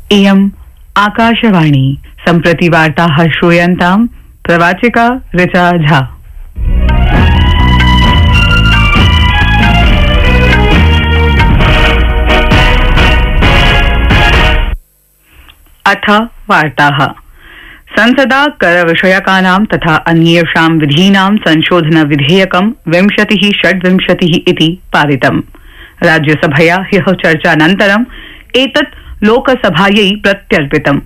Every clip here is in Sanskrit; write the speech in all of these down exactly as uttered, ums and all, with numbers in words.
इयम् आकाशवाणी सम्प्रति वार्ताः श्रूयन्ताम् प्रवाचिका ऋचा झा। अथ वार्ताः। संसदा कर विषयकानां तथा अन्येषां विधीनां संशोधन विधेयकं विंशतिः षड्विंशतिः इति पारितम्। राज्यसभया ह्यः चर्चानन्तरम् एतत् लोकसभायै प्रत्यर्पितम्।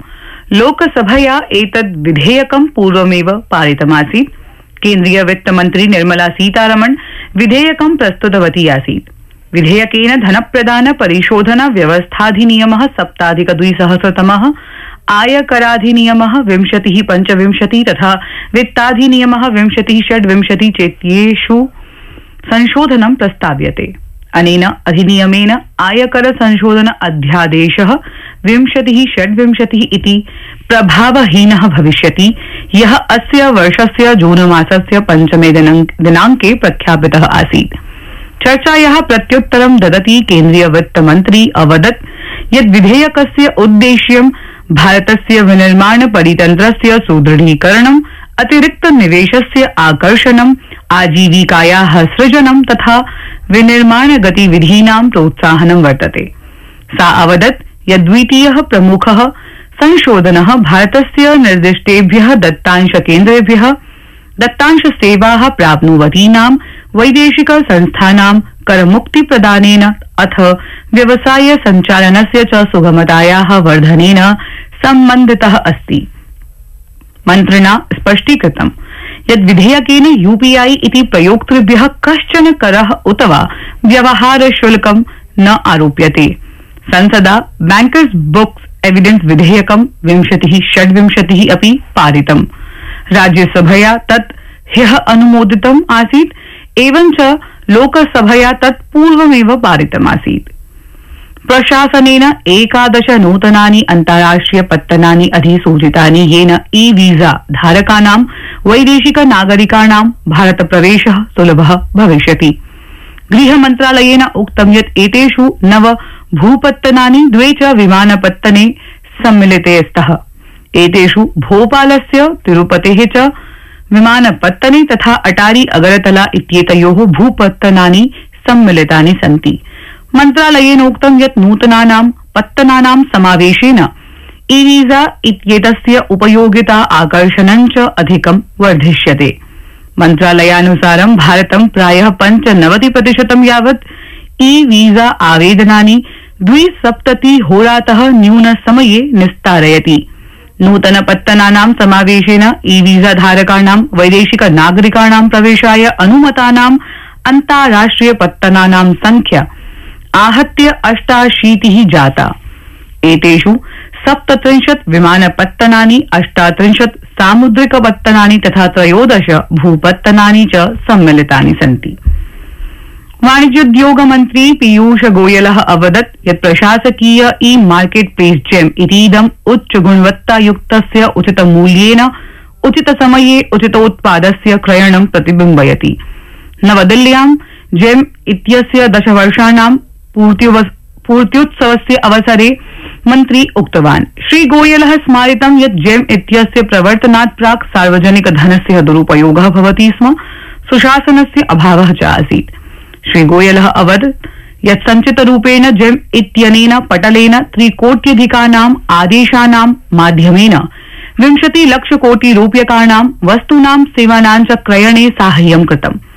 लोकसभया एतद् विधेयकं पूर्वमेव पारितमासीत्। केन्द्रीय वित्तमन्त्री निर्मला सीतारमण विधेयकं प्रस्तुतवती आसीत्। विधेयकेन धनप्रदान परिशोधन व्यवस्थाधिनियमः सप्ताधिक द्विसहस्रतमः, आयकराधिनियमः विंशतिः पञ्चविंशतिः तथा वित्ताधिनियमः विंशतिः षड्विंशतिः चेत्येषु संशोधनं प्रस्ताव्यते। अनेन अधिनियमेन आयकर संशोधन अध्यादेशः विंशतिः षड्विंशतिः इति प्रभावहीनः भविष्यति, यः अस्य वर्षस्य जून मासस्य पञ्चमे दिनाङ्के प्रख्यापितः आसीत्। चर्चायाः प्रत्युत्तरं ददती केन्द्रीय वित्तमन्त्री अवदत् यत् विधेयकस्य उद्देश्यं भारतस्य विनिर्माण परितन्त्रस्य सुदृढीकरणं, अतिरिक्त निवेशस्य आकर्षणं, आजीविकायाः सृजनं तथा विनिर्माण गतिविधीनां प्रोत्साहनं वर्तते। सा अवदत् यत् द्वितीयः प्रमुखः संशोधनः भारतस्य निर्दिष्टेभ्यः दत्तांश केन्द्रेभ्यः दत्तांश सेवाः प्राप्नुवतीनां वैदेशिक संस्थानां करमुक्ति प्रदानेन अथ व्यवसाय संचालनस्य च सुगमतायाः वर्धनेन सम्बन्धितः अस्ति। मन्त्रिणा स्पष्टीकृतं यत् विधेयकेन यूपीआई इति प्रयोक्तृभ्यः कश्चन करः उत वा व्यवहार शुल्कं न आरोप्यते। संसदा बैंकर्स बुक्स एविडेंस विधेयकं विंशतिः षड्विंशतिः अपि पारितम्। राज्यसभया तत् ह्यः अनुमोदितम् आसीत्, एवञ्च लोकसभया तत् पूर्वमेव पारितमासीत्। प्रशासनेन एकादश नूतनानि अन्ताराष्ट्रिय पत्तनानि अधिसूचितानि, येन ई वीजा धारकानां वैदेशिक नागरिकाणां भारत प्रवेशः सुलभः भविष्यति। गृहमन्त्रालयेन उक्तं यत् एतेषु नव भूपत्तनानि द्वे च विमानपत्तने सम्मिलिते स्तः। एतेषु भोपालस्य तिरुपतेः च विमानपत्तने तथा अटारी अगरतला इत्येतयोः भूपत्तनानि सम्मिलितानि सन्ति। मन्त्रालयेनोक्तं यत् नूतनानां पत्तनानां समावेशेन ई वीजा इत्येतस्य उपयोगिता आकर्षणं च अधिकं वर्धिष्यते। मन्त्रालयानुसारं भारतं प्रायः पञ्चनवति प्रतिशतं यावत् ई वीजा आवेदनानि द्विसप्तति होरातः न्यून समये निस्तारयति। नूतन पत्तनानां समावेशेन ई वीजा धारकाणां वैदेशिक नागरिकाणां प्रवेशाय अनुमतानां अन्ताराष्ट्रिय पत्तनानां संख्या आहत्य अष्टाशीतिः जाता। एतेषु सप्तत्रिंशत् विमानपत्तनानि, अष्टात्रिंशत् सामुद्रिक पत्तनानि तथा त्रयोदश भूपत्तनानि च सम्मिलितानि सन्ति। वाणिज्योद्योग मन्त्री पीयूष गोयलः अवदत् यत् प्रशासकीय ई मार्केट प्लेस जेम इतीदम् उच्च गुणवत्तायुक्तस्य उचित मूल्येन उचित समये उचितोत्पादस्य क्रयणं प्रतिबिम्बयति। नवदिल्ल्यां जेम इत्यस्य दशवर्षाणां पूर्त्युत्सवस्य अवसरे मन्त्री उक्तवान्। श्री गोयलः स्मारितं यत् जेम इत्यस्य प्रवर्तनात् प्राक् सार्वजनिक धनस्य दुरुपयोगः भवति स्म, सुशासनस्य अभावः च आसीत्। श्री गोयलः अवदत् यत् संचितरूपेण जेम इत्यनेन पटलेन त्रिकोट्यधिकानां आदेशानां माध्यमेन विंशति लक्ष कोटि रूप्यकाणां वस्तूनां सेवानां च क्रयणे साहाय्यं कृतम्।